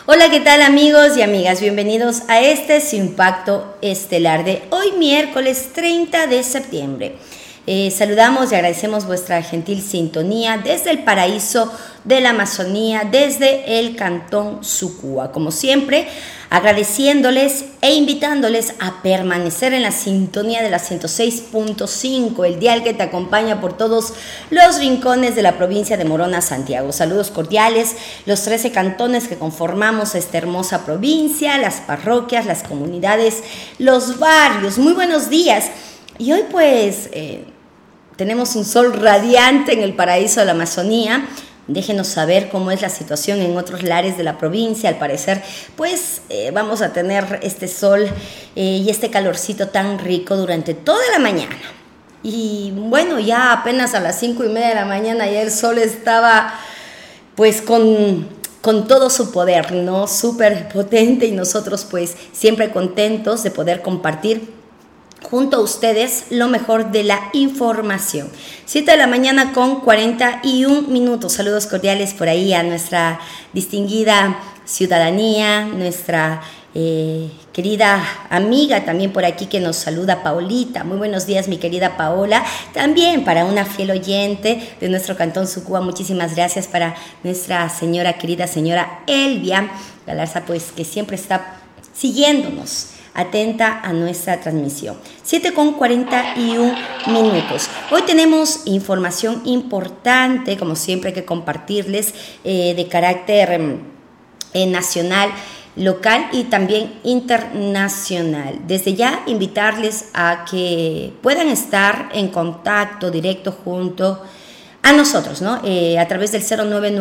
Hola, ¿qué tal amigos y amigas? Bienvenidos a este Su Impacto Estelar de hoy miércoles 30 de septiembre. Saludamos y agradecemos vuestra gentil sintonía desde el paraíso de la Amazonía, desde el Cantón Sucúa. Como siempre, agradeciéndoles e invitándoles a permanecer en la sintonía de la 106.5, el dial que te acompaña por todos los rincones de la provincia de Morona, Santiago. Saludos cordiales, los 13 cantones que conformamos esta hermosa provincia, las parroquias, las comunidades, los barrios. Muy buenos días. Y hoy pues tenemos un sol radiante en el paraíso de la Amazonía. Déjenos saber cómo es la situación en otros lares de la provincia. Al parecer, pues vamos a tener este sol y este calorcito tan rico durante toda la mañana. Y bueno, ya apenas a las 5:30 de la mañana ya el sol estaba pues con todo su poder, ¿no? Súper potente, y nosotros pues siempre contentos de poder compartir junto a ustedes lo mejor de la información. 7 de la mañana con 41 minutos. Saludos cordiales por ahí a nuestra distinguida ciudadanía, nuestra querida amiga también por aquí que nos saluda, Paolita. Muy buenos días, mi querida Paola. También para una fiel oyente de nuestro Cantón Sucúa, muchísimas gracias para nuestra querida señora Elvia Galarza, pues que siempre está siguiéndonos, atenta a nuestra transmisión. 7:41 minutos. Hoy tenemos información importante, como siempre, que compartirles de carácter nacional, local y también internacional. Desde ya invitarles a que puedan estar en contacto directo junto a nosotros, ¿no? A través del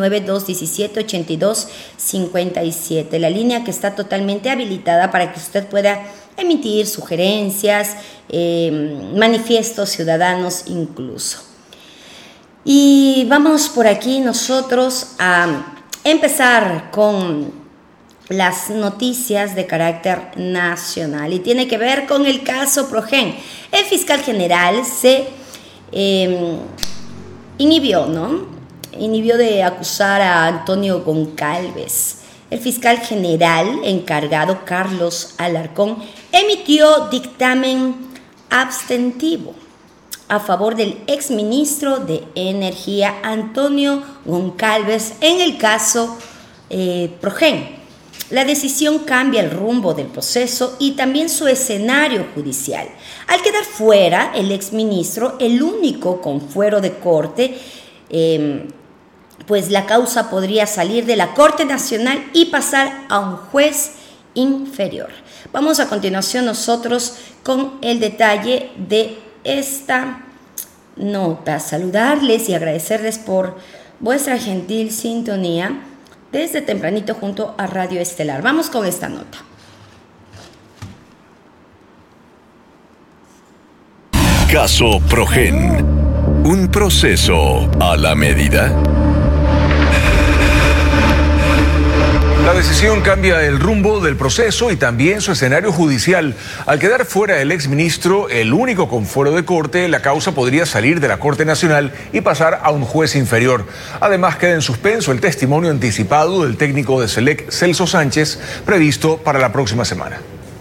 099-217-8257, la línea que está totalmente habilitada para que usted pueda emitir sugerencias, manifiestos ciudadanos incluso. Y vamos por aquí nosotros a empezar con las noticias de carácter nacional y tiene que ver con el caso Progen. El fiscal general se inhibió de acusar a Antonio Goncalves. El fiscal general encargado, Carlos Alarcón, emitió dictamen abstentivo a favor del exministro de Energía, Antonio Goncalves, en el caso Progen. La decisión cambia el rumbo del proceso y también su escenario judicial. Al quedar fuera el exministro, el único con fuero de corte, pues la causa podría salir de la Corte Nacional y pasar a un juez inferior. Vamos a continuación nosotros con el detalle de esta nota. Saludarles y agradecerles por vuestra gentil sintonía desde tempranito junto a Radio Estelar. Vamos con esta nota. Caso Progen. Un proceso a la medida. La decisión cambia el rumbo del proceso y también su escenario judicial. Al quedar fuera el exministro, el único con fuero de corte, la causa podría salir de la Corte Nacional y pasar a un juez inferior. Además, queda en suspenso el testimonio anticipado del técnico de Selec, Celso Sánchez, previsto para la próxima semana.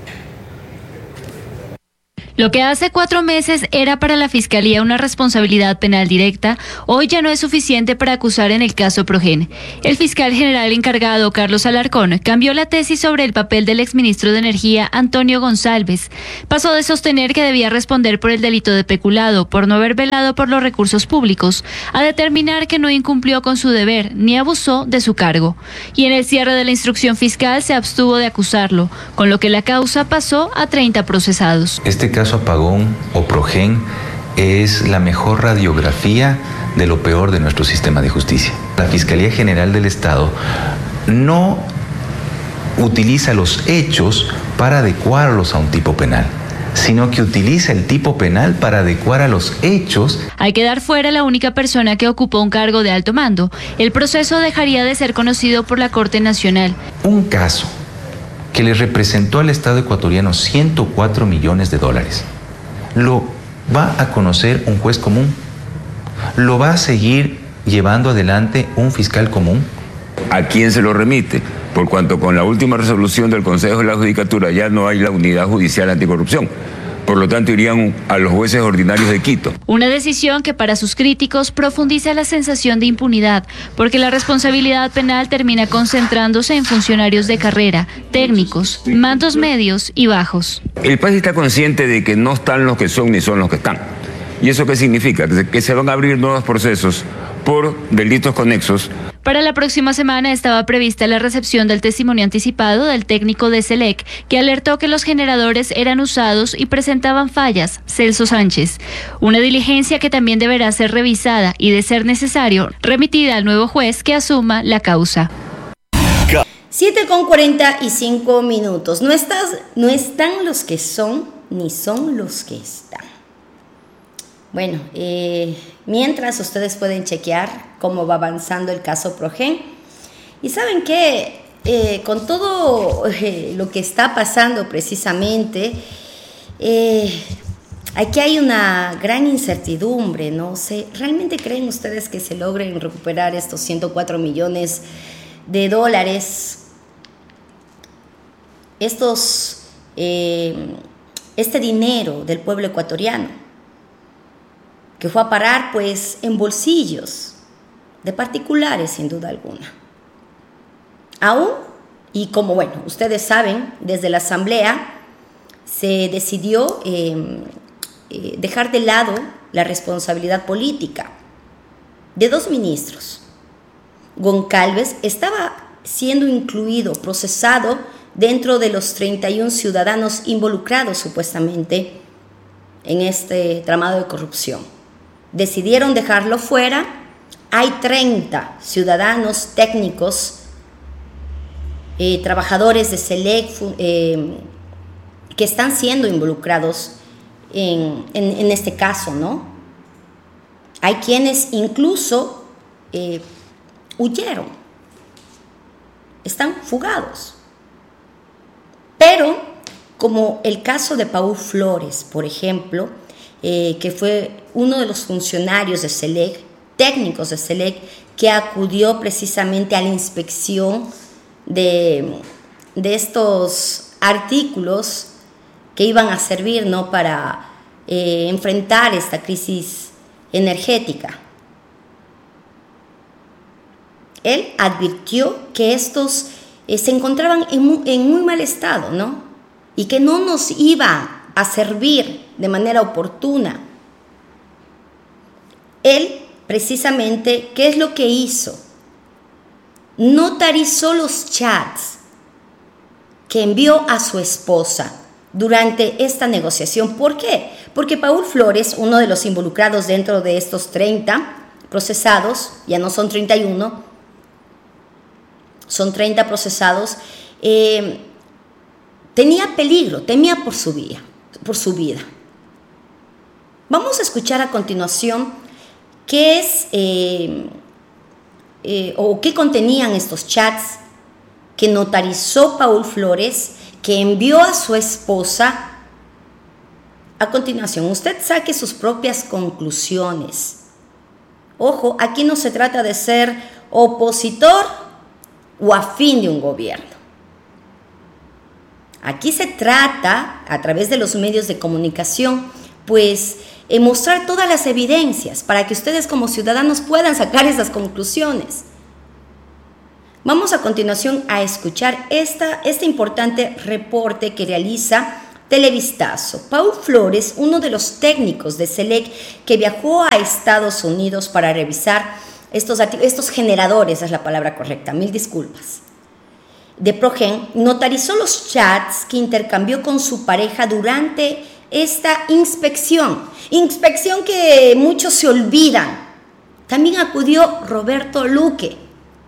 Lo que hace 4 meses era para la Fiscalía una responsabilidad penal directa, hoy ya no es suficiente para acusar en el caso Progen. El fiscal general encargado, Carlos Alarcón, cambió la tesis sobre el papel del exministro de Energía, Antonio Goncalves. Pasó de sostener que debía responder por el delito de peculado, por no haber velado por los recursos públicos, a determinar que no incumplió con su deber ni abusó de su cargo. Y en el cierre de la instrucción fiscal se abstuvo de acusarlo, con lo que la causa pasó a 30 procesados. Este caso Apagón o Progen es la mejor radiografía de lo peor de nuestro sistema de justicia. La Fiscalía General del Estado no utiliza los hechos para adecuarlos a un tipo penal, sino que utiliza el tipo penal para adecuar a los hechos. Al quedar fuera la única persona que ocupó un cargo de alto mando, el proceso dejaría de ser conocido por la Corte Nacional. Un caso que le representó al Estado ecuatoriano $104 millones, lo va a conocer un juez común, lo va a seguir llevando adelante un fiscal común. ¿A quién se lo remite? por cuanto con la última resolución del Consejo de la Judicatura ya no hay la Unidad Judicial Anticorrupción. Por lo tanto, irían a los jueces ordinarios de Quito. Una decisión que para sus críticos profundiza la sensación de impunidad, porque la responsabilidad penal termina concentrándose en funcionarios de carrera, técnicos, mandos medios y bajos. El país está consciente de que no están los que son ni son los que están. ¿Y eso qué significa? Que se van a abrir nuevos procesos por delitos conexos. Para la próxima semana estaba prevista la recepción del testimonio anticipado del técnico de SELEC, que alertó que los generadores eran usados y presentaban fallas, Celso Sánchez. Una diligencia que también deberá ser revisada y, de ser necesario, remitida al nuevo juez que asuma la causa. 7:45. No están los que son, ni son los que están. Bueno, mientras ustedes pueden chequear cómo va avanzando el caso Progen. Y saben que con todo lo que está pasando precisamente, aquí hay una gran incertidumbre, ¿no? ¿Realmente creen ustedes que se logren recuperar estos 104 millones de dólares? Este dinero del pueblo ecuatoriano, que fue a parar pues en bolsillos de particulares sin duda alguna. Aún, y como bueno, ustedes saben, desde la Asamblea se decidió dejar de lado la responsabilidad política de 2 ministros. Goncalves estaba siendo incluido, procesado dentro de los 31 ciudadanos involucrados supuestamente en este tramado de corrupción. Decidieron dejarlo fuera. Hay 30 ciudadanos técnicos, trabajadores de SELEC que están siendo involucrados en este caso, ¿no? Hay quienes incluso huyeron, están fugados. Pero, como el caso de Paul Flores, por ejemplo, que fue uno de los funcionarios de SELEC, técnicos de SELEC, que acudió precisamente a la inspección de estos artículos que iban a servir, ¿no?, para enfrentar esta crisis energética. Él advirtió que estos se encontraban en muy mal estado, ¿no?, y que no nos iba a servir de manera oportuna. Él, precisamente, ¿qué es lo que hizo? Notarizó los chats que envió a su esposa durante esta negociación. ¿Por qué? Porque Paul Flores, uno de los involucrados dentro de estos 30 procesados, ya no son 31, son 30 procesados, tenía peligro, temía por su vida. Vamos a escuchar a continuación qué es o qué contenían estos chats que notarizó Paul Flores, que envió a su esposa. A continuación, usted saque sus propias conclusiones. Ojo, aquí no se trata de ser opositor o afín de un gobierno. Aquí se trata, a través de los medios de comunicación, pues mostrar todas las evidencias para que ustedes como ciudadanos puedan sacar esas conclusiones. Vamos a continuación a escuchar este importante reporte que realiza Televistazo. Paul Flores, uno de los técnicos de SELEC que viajó a Estados Unidos para revisar estos generadores, es la palabra correcta, mil disculpas, de Progen, notarizó los chats que intercambió con su pareja durante esta inspección que muchos se olvidan. También acudió Roberto Luque.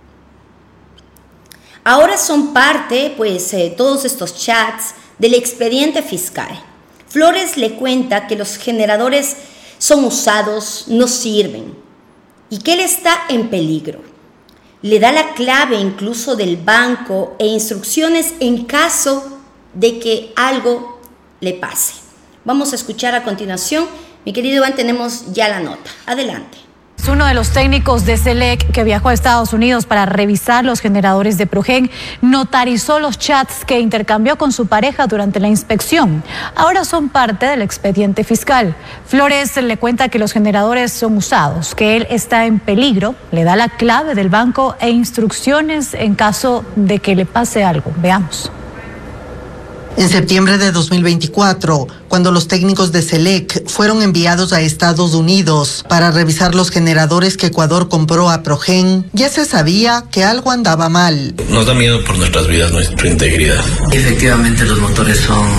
Ahora son parte, pues, todos estos chats del expediente fiscal. Flores le cuenta que los generadores son usados, no sirven, y que él está en peligro. Le da la clave incluso del banco e instrucciones en caso de que algo le pase. Vamos a escuchar a continuación. Mi querido Iván, tenemos ya la nota. Adelante. Uno de los técnicos de SELEC que viajó a Estados Unidos para revisar los generadores de Progen notarizó los chats que intercambió con su pareja durante la inspección. Ahora son parte del expediente fiscal. Flores le cuenta que los generadores son usados, que él está en peligro, le da la clave del banco e instrucciones en caso de que le pase algo. Veamos. En septiembre de 2024, cuando los técnicos de SELEC fueron enviados a Estados Unidos para revisar los generadores que Ecuador compró a Progen, ya se sabía que algo andaba mal. Nos da miedo por nuestras vidas, nuestra integridad. Efectivamente, los motores son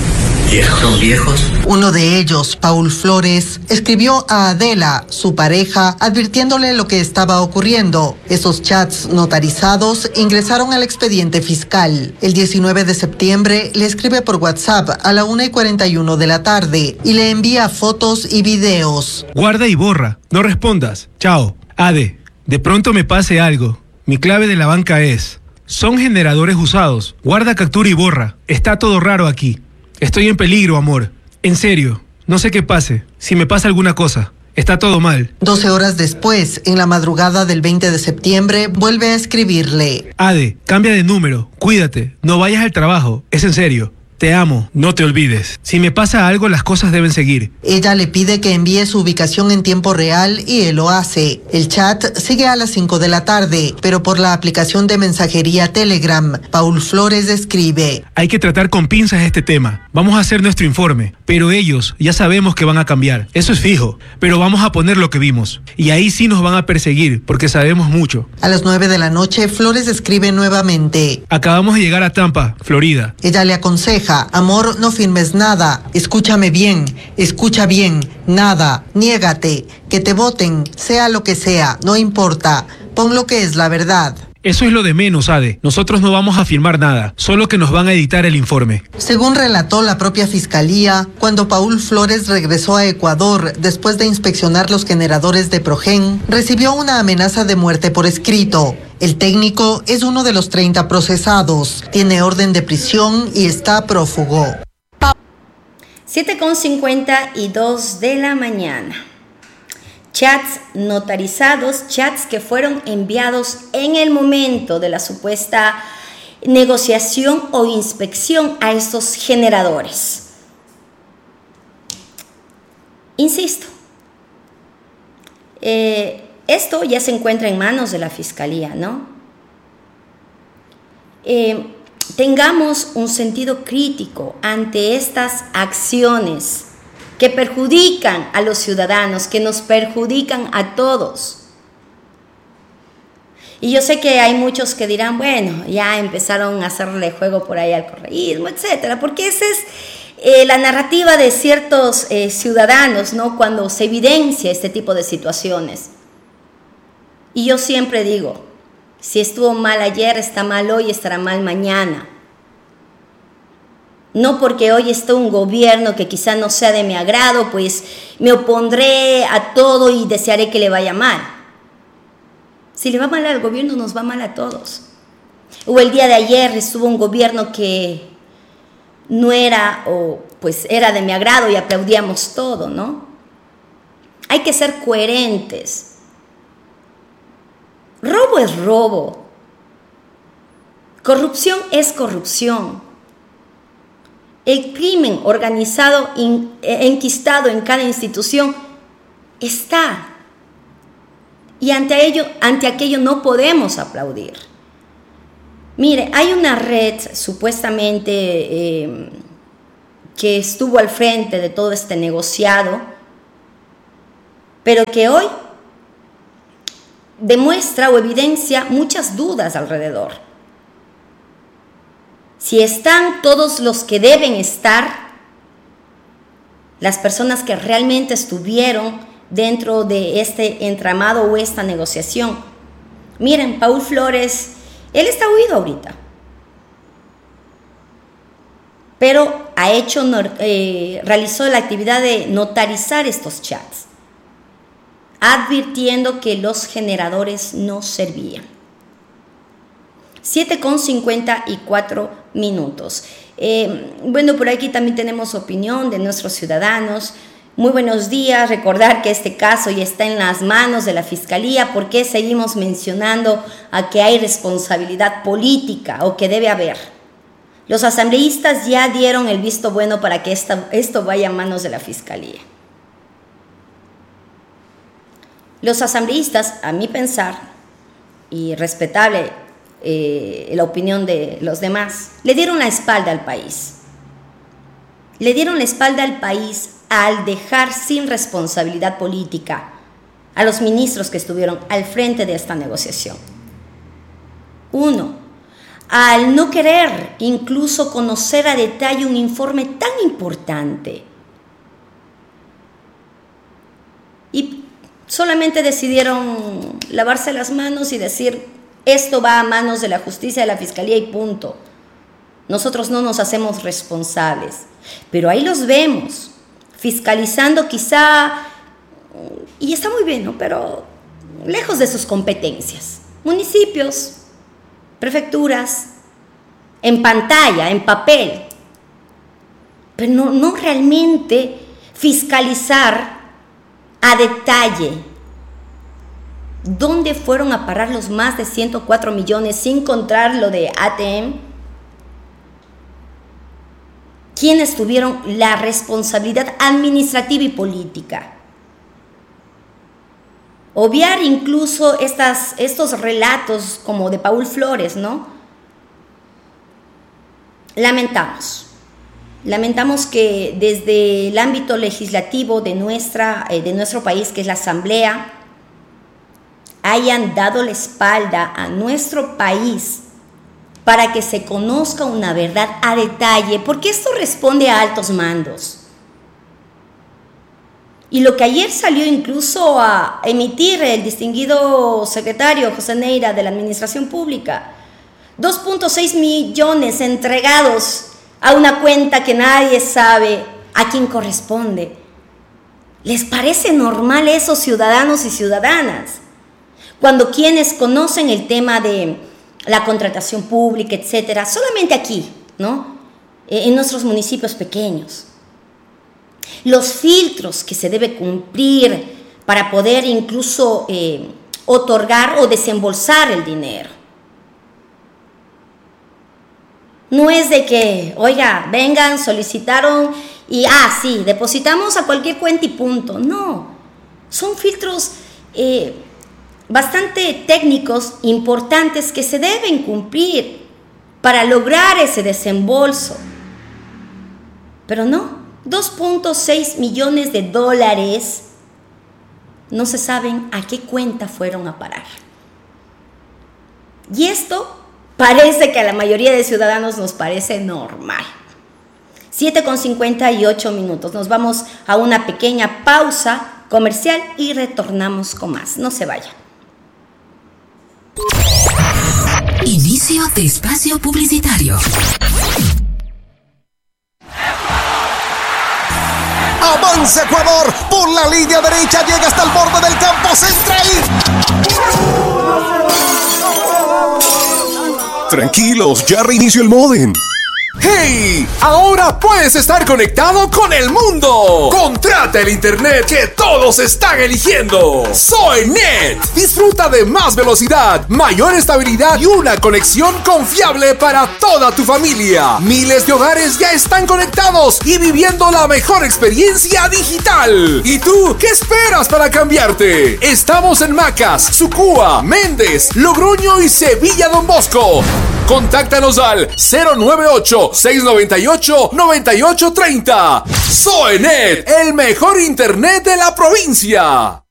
viejos. Uno de ellos, Paul Flores, escribió a Adela, su pareja, advirtiéndole lo que estaba ocurriendo. Esos chats notarizados ingresaron al expediente fiscal. El 19 de septiembre le escribe por WhatsApp a la 1:41 de la tarde y le envía fotos y videos. Guarda y borra, no respondas. Chao. Ade, de pronto me pase algo. Mi clave de la banca es: son generadores usados. Guarda, captura y borra. Está todo raro aquí. Estoy en peligro, amor. En serio, no sé qué pase. Si me pasa alguna cosa, está todo mal. 12 horas después, en la madrugada del 20 de septiembre, vuelve a escribirle. Ade, cambia de número. Cuídate. No vayas al trabajo. Es en serio. Te amo, no te olvides. Si me pasa algo, las cosas deben seguir. Ella le pide que envíe su ubicación en tiempo real y él lo hace. El chat sigue a las 5 de la tarde, pero por la aplicación de mensajería Telegram, Paul Flores escribe: hay que tratar con pinzas este tema. Vamos a hacer nuestro informe, pero ellos ya sabemos que van a cambiar. Eso es fijo, pero vamos a poner lo que vimos. Y ahí sí nos van a perseguir, porque sabemos mucho. A las 9 de la noche, Flores escribe nuevamente: acabamos de llegar a Tampa, Florida. Ella le aconseja: amor, no firmes nada, escúchame bien, escucha bien, nada, niégate, que te voten, sea lo que sea, no importa, pon lo que es la verdad. Eso es lo de menos, Ade. Nosotros no vamos a firmar nada, solo que nos van a editar el informe. Según relató la propia fiscalía, cuando Paul Flores regresó a Ecuador después de inspeccionar los generadores de Progen, recibió una amenaza de muerte por escrito. El técnico es uno de los 30 procesados, tiene orden de prisión y está prófugo. 7:52 de la mañana. Chats notarizados, chats que fueron enviados en el momento de la supuesta negociación o inspección a estos generadores. Insisto, esto ya se encuentra en manos de la Fiscalía, ¿no? Tengamos un sentido crítico ante estas acciones que perjudican a los ciudadanos, que nos perjudican a todos. Y yo sé que hay muchos que dirán, bueno, ya empezaron a hacerle juego por ahí al correísmo, etcétera, porque esa es la narrativa de ciertos ciudadanos, ¿no?, cuando se evidencia este tipo de situaciones. Y yo siempre digo, si estuvo mal ayer, está mal hoy, estará mal mañana. No porque hoy esté un gobierno que quizá no sea de mi agrado, pues me opondré a todo y desearé que le vaya mal. Si le va mal al gobierno, nos va mal a todos. O el día de ayer estuvo un gobierno que no era, o pues era de mi agrado y aplaudíamos todo, ¿no? Hay que ser coherentes. Robo es robo. Corrupción es corrupción. El crimen organizado, enquistado en cada institución, está. Y ante aquello no podemos aplaudir. Mire, hay una red supuestamente que estuvo al frente de todo este negociado, pero que hoy demuestra o evidencia muchas dudas alrededor. Si están todos los que deben estar, las personas que realmente estuvieron dentro de este entramado o esta negociación. Miren, Paul Flores, él está huido ahorita, pero realizó la actividad de notarizar estos chats, advirtiendo que los generadores no servían. 7:54. Bueno, por aquí también tenemos opinión de nuestros ciudadanos. Muy buenos días. Recordar que este caso ya está en las manos de la Fiscalía. ¿Por qué seguimos mencionando a que hay responsabilidad política o que debe haber? Los asambleístas ya dieron el visto bueno para que esto vaya a manos de la Fiscalía. Los asambleístas, a mi pensar, y respetable la opinión de los demás, le dieron la espalda al país. Le dieron la espalda al país al dejar sin responsabilidad política a los ministros que estuvieron al frente de esta negociación. 1. Al no querer incluso conocer a detalle un informe tan importante. Y solamente decidieron lavarse las manos y decir, esto va a manos de la justicia, de la Fiscalía y punto. Nosotros no nos hacemos responsables. Pero ahí los vemos, fiscalizando quizá, y está muy bien, ¿no? Pero lejos de sus competencias. Municipios, prefecturas, en pantalla, en papel. Pero no realmente fiscalizar a detalle dónde fueron a parar los más de 104 millones sin contar lo de ATM. ¿Quiénes tuvieron la responsabilidad administrativa y política? Obviar incluso estos relatos como de Paul Flores, ¿no? Lamentamos que desde el ámbito legislativo de nuestro país, que es la Asamblea, hayan dado la espalda a nuestro país para que se conozca una verdad a detalle, porque esto responde a altos mandos. Y lo que ayer salió incluso a emitir el distinguido secretario José Neira de la Administración Pública, 2.6 millones entregados a una cuenta que nadie sabe a quién corresponde. ¿Les parece normal eso, ciudadanos y ciudadanas? Cuando quienes conocen el tema de la contratación pública, etcétera, solamente aquí, ¿no? En nuestros municipios pequeños. Los filtros que se debe cumplir para poder incluso otorgar o desembolsar el dinero. No es de que, oiga, vengan, solicitaron y, sí, depositamos a cualquier cuenta y punto. No, son filtros bastante técnicos, importantes, que se deben cumplir para lograr ese desembolso. Pero no, 2.6 millones de dólares no se saben a qué cuenta fueron a parar. Y esto parece que a la mayoría de ciudadanos nos parece normal. 7:58. Nos vamos a una pequeña pausa comercial y retornamos con más. No se vayan. Inicio de espacio publicitario. Avanza Ecuador, por la línea derecha llega hasta el borde del campo central. Tranquilos, ya reinició el módem. ¡Hey! Ahora puedes estar conectado con el mundo. Contrata el internet que todos están eligiendo. SoyNet. Disfruta de más velocidad, mayor estabilidad y una conexión confiable para toda tu familia. Miles de hogares ya están conectados y viviendo la mejor experiencia digital. ¿Y tú qué esperas para cambiarte? Estamos en Macas, Sucúa, Méndez, Logroño y Sevilla Don Bosco. Contáctanos al 098-698-9830. SoyNet, el mejor internet de la provincia.